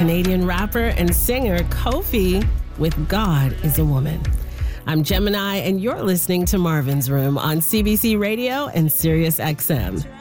Canadian rapper and singer Kofi with God is a Woman. I'm Gemini, and you're listening to Marvin's Room on CBC Radio and Sirius XM.